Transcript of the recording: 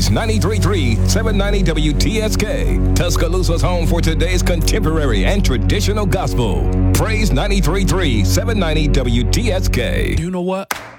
Praise 93.3, 790 WTSK. Tuscaloosa's home for today's contemporary and traditional gospel. Praise 93.3, 790 WTSK. You know what?